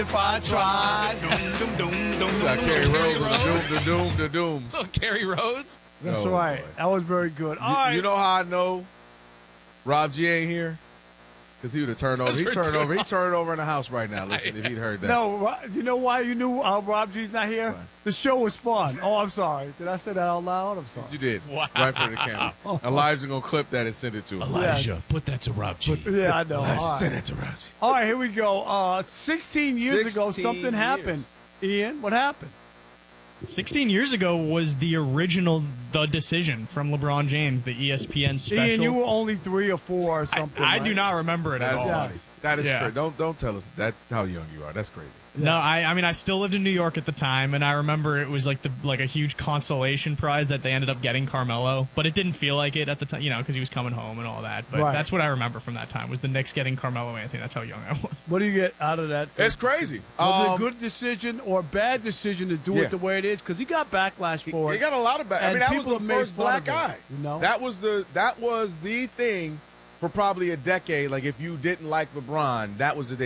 if I tried. Doom, doom, doom, doom, Got doom, Kerry doom, Rhodes doom, on doom. the doom, the dooms. Oh, Kerry Rhodes. That's Oh, right. boy. That was very good. All right. You know how I know Rob G ain't here? Because he would have turned over. He turned over in the house right now. Listen, if he'd heard that. No, you know why you knew Rob G's not here? Right. The show was fun. Oh, I'm sorry. Did I say that out loud? I'm sorry. You did. Wow. Right for the camera. Elijah going to clip that and send it to him. Elijah, put that to Rob G. Yeah, I know. All Elijah, right. send it to Rob G. All right, here we go. 16 years ago, 16 something happened. Ian, what happened? 16 years ago was the original The Decision from LeBron James, the ESPN special. Ian, you were only 3 or 4 or something. I right? do not remember it at That's all. funny. That is Yeah. crazy. Don't tell us that how young you are. That's crazy. No, I mean I still lived in New York at the time, and I remember it was like a huge consolation prize that they ended up getting Carmelo, but it didn't feel like it at the time, because he was coming home and all that. But Right. that's what I remember from that time was the Knicks getting Carmelo Anthony. That's how young I was. What do you get out of that? It's crazy. Was it a good decision or a bad decision to do Yeah. it the way it is? Because he got backlash for He it. got a lot of back. I And mean, that was people the have made first fun black of it, guy. you know? That was the thing for probably a decade. Like if you didn't like LeBron, that was the